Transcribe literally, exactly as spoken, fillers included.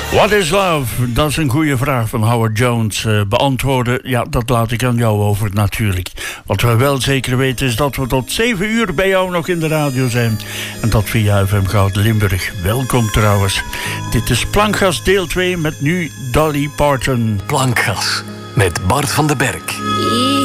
What is love? Dat is een goede vraag van Howard Jones. Uh, beantwoorden, ja, dat laat ik aan jou over natuurlijk. Wat we wel zeker weten is dat we tot zeven uur bij jou nog in de radio zijn. En dat via F M Goud Limburg. Welkom trouwens. Dit is Plankgas deel twee met nu Dolly Parton. Plankgas met Bart van den Berg.